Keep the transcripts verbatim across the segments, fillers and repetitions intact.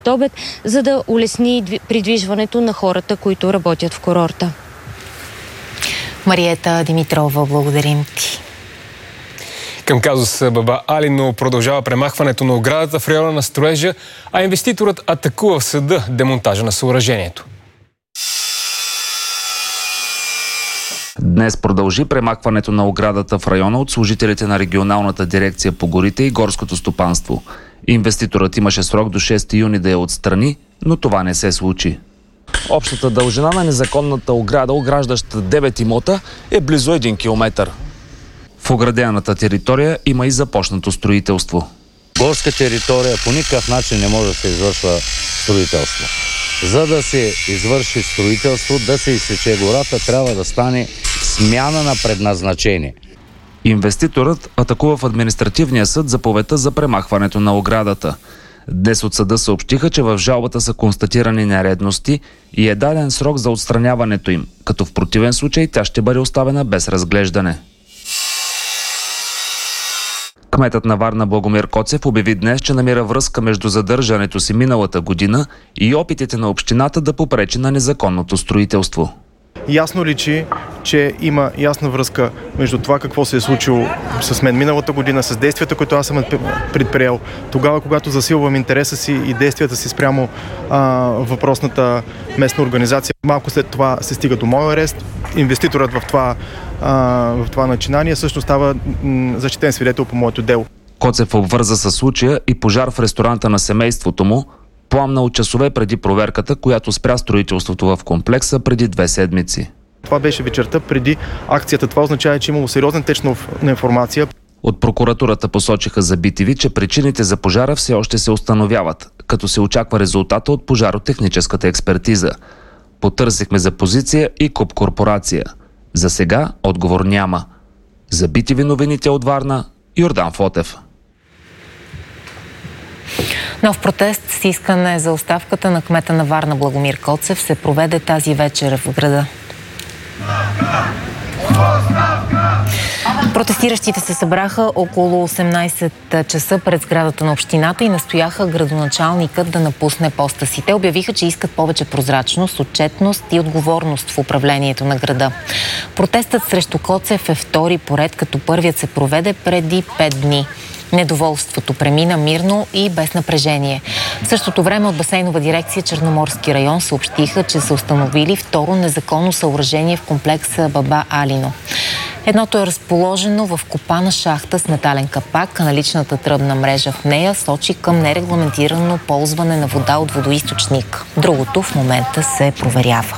обед, за да улесни придвижването на хората, които работят в курорта. Мариета Димитрова, благодарим ти. Към казус Баба Алино продължава премахването на оградата в района на строежа, а инвеститорът атакува в съда демонтажа на съоръжението. Днес продължи премахването на оградата в района от служителите на регионалната дирекция по горите и горското стопанство. Инвеститорът имаше срок до шести юни да я отстрани, но това не се случи. Общата дължина на незаконната ограда, ограждаща девет имота, е близо един километър. В оградената територия има и започнато строителство. Горска територия по никакъв начин не може да се извършва строителство. За да се извърши строителство, да се изсече гората, трябва да стане смяна на предназначение. Инвеститорът атакува в административния съд заповедта за премахването на оградата. Днес от съда съобщиха, че в жалбата са констатирани нередности и е даден срок за отстраняването им, като в противен случай тя ще бъде оставена без разглеждане. Кметът на Варна Благомир Коцев обяви днес, че намира връзка между задържането си миналата година и опитите на общината да попречи на незаконното строителство. Ясно личи, че има ясна връзка между това какво се е случило с мен миналата година, с действията, които аз съм предприел. Тогава, когато засилвам интереса си и действията си спрямо а, въпросната местна организация, малко след това се стига до моя арест. Инвеститорът в това, а, в това начинание също става м, защитен свидетел по моето дело. Коцев обвърза със случая и пожар в ресторанта на семейството му, пламнал часове преди проверката, която спря строителството в комплекса преди две седмици. Това беше вечерта преди акцията. Това означава, че имало сериозен теч на информация. От прокуратурата посочиха за би ти ви, че причините за пожара все още се установяват, като се очаква резултата от пожаротехническата експертиза. Потърсихме за позиция и КУП корпорация. За сега отговор няма. За би ти ви новините от Варна, Йордан Фотев. Нов протест с искане за оставката на кмета на Варна Благомир Коцев се проведе тази вечер в града. Протестиращите се събраха около осемнайсет часа пред сградата на общината и настояха градоначалникът да напусне поста си. Те обявиха, че искат повече прозрачност, отчетност и отговорност в управлението на града. Протестът срещу Коцев е втори поред, като първият се проведе преди пет дни. Недоволството премина мирно и без напрежение. В същото време от Басейнова дирекция Черноморски район съобщиха, че са установили второ незаконно съоръжение в комплекса Баба Алино. Едното е разположено в копана шахта с метален капак, а наличната тръбна мрежа в нея сочи към нерегламентирано ползване на вода от водоизточник. Другото в момента се проверява.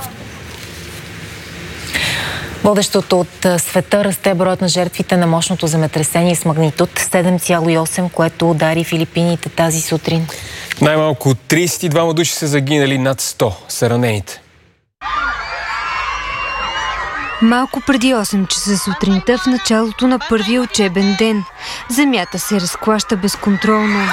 Водещото от света расте броят на жертвите на мощното земетресение с магнитуд седем цяло и осем, което удари Филипините тази сутрин. Най-малко трийсет и двама души са загинали, над сто са ранените. Малко преди осем часа сутринта, в началото на първия учебен ден, земята се разклаща безконтролно.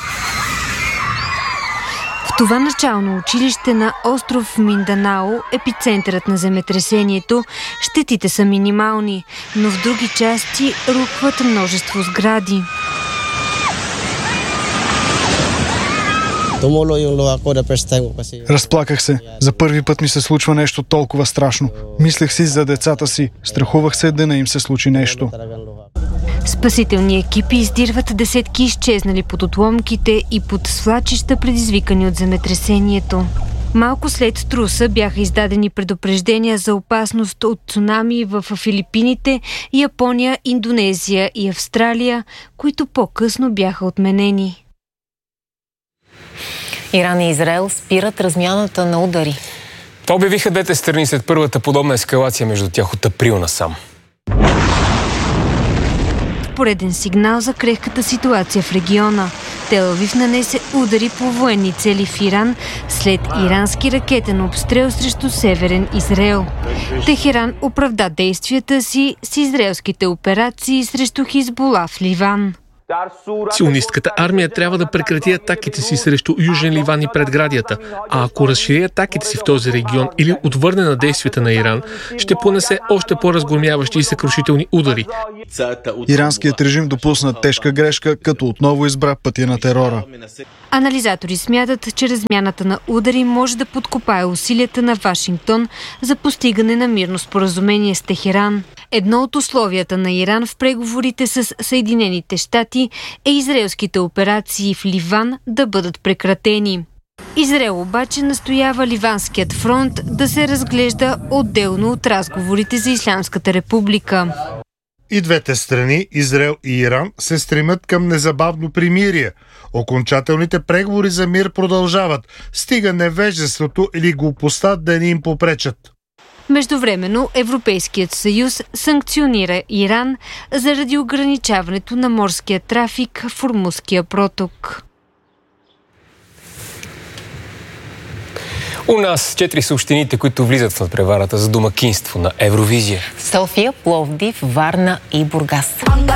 В това начално училище на остров Минданао, епицентърът на земетресението, щетите са минимални, но в други части рухват множество сгради. Разплаках се. За първи път ми се случва нещо толкова страшно. Мислех си за децата си. Страхувах се да не им се случи нещо. Спасителни екипи издирват десетки изчезнали под отломките и под свлачища, предизвикани от земетресението. Малко след труса бяха издадени предупреждения за опасност от цунами в Филипините, Япония, Индонезия и Австралия, които по-късно бяха отменени. Иран и Израел спират размяната на удари. Това обявиха двете страни след първата подобна ескалация между тях от април насам. Пореден сигнал за крехката ситуация в региона. Тел Авив нанесе удари по военни цели в Иран след ирански ракетен обстрел срещу Северен Израел. Техеран оправда действията си с израелските операции срещу Хизбула в Ливан. Сионистката армия трябва да прекрати атаките си срещу Южен Ливан и предградията, а ако разшири атаките си в този регион или отвърне на действията на Иран, ще понесе още по-разгромяващи и съкрушителни удари. Иранският режим допусна тежка грешка, като отново избра пътя на терора. Анализатори смятат, че размяната на удари може да подкопае усилията на Вашингтон за постигане на мирно споразумение с Техеран. Едно от условията на Иран в преговорите с Съединените щати е израелските операции в Ливан да бъдат прекратени. Израел обаче настоява Ливанският фронт да се разглежда отделно от разговорите за Ислямската република. И двете страни, Израел и Иран, се стремят към незабавно примирие. Окончателните преговори за мир продължават, стига невежеството или глупостта да не им попречат. Междувременно Европейският съюз санкционира Иран заради ограничаването на морския трафик в Ормузския проток. У нас четири са общините, които влизат в надпреварата за домакинство на Евровизия. София, Пловдив, Варна и Бургас.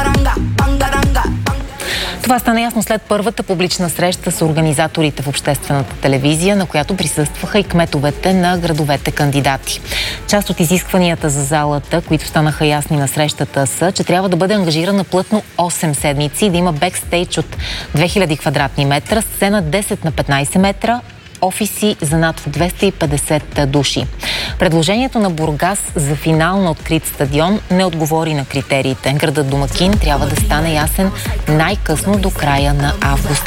Това стана ясно след първата публична среща с организаторите в обществената телевизия, на която присъстваха и кметовете на градовете кандидати. Част от изискванията за залата, които станаха ясни на срещата, са, че трябва да бъде ангажирана плътно осем седмици, да има бекстейдж от две хиляди квадратни метра, сцена десет на петнайсет метра, офиси за над двеста и петдесет души. Предложението на Бургас за финал на открит стадион не отговори на критериите. Градът домакин трябва да стане ясен най-късно до края на август.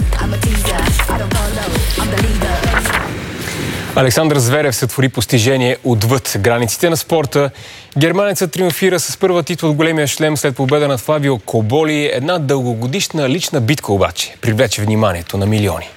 Александър Зверев сътвори постижение отвъд границите на спорта. Германецът триумфира с първа титла от големия шлем след победа над Фабио Коболи. Една дългогодишна лична битка обаче привлече вниманието на милиони.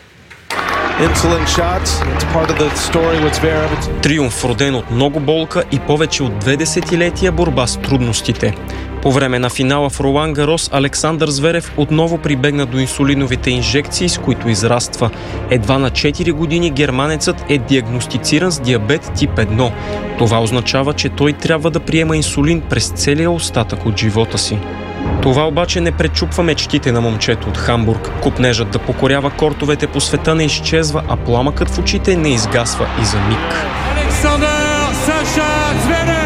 Триумф, роден от много болка и повече от две десетилетия борба с трудностите. По време на финала в Ролан Гарос Александър Зверев отново прибегна до инсулиновите инжекции, с които израства. Едва на четири години германецът е диагностициран с диабет тип едно. Това означава, че той трябва да приема инсулин през целия остатък от живота си. Това обаче не пречупва мечтите на момчето от Хамбург. Купнежът да покорява кортовете по света не изчезва, а пламъкът в очите не изгасва и за миг. Александър Саша Зверев!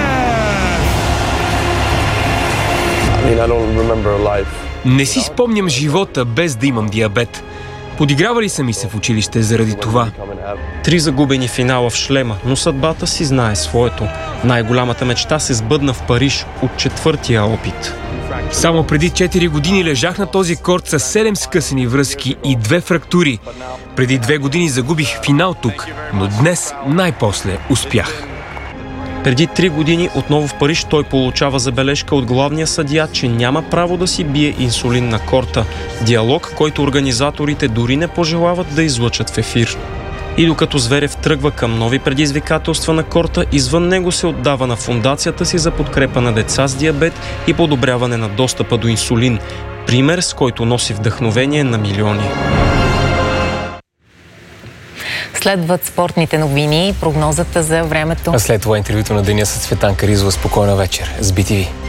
Не си спомням живота без да имам диабет. Подигравали са ми се в училище заради това. Три загубени финала в шлема, но съдбата си знае своето. Най-голямата мечта се сбъдна в Париж от четвъртия опит. Само преди четири години лежах на този корт с седем скъсани връзки и две фрактури. Преди две години загубих финал тук, но днес най-после успях. Преди три години отново в Париж той получава забележка от главния съдия, че няма право да си бие инсулин на корта. Диалог, който организаторите дори не пожелават да излъчат в ефир. И докато Зверев тръгва към нови предизвикателства на корта, извън него се отдава на фондацията си за подкрепа на деца с диабет и подобряване на достъпа до инсулин. Пример, с който носи вдъхновение на милиони. Следват спортните новини и прогнозата за времето. А след това интервюто на деня с Цветанка Ризова. Спокойна вечер с би ти ви.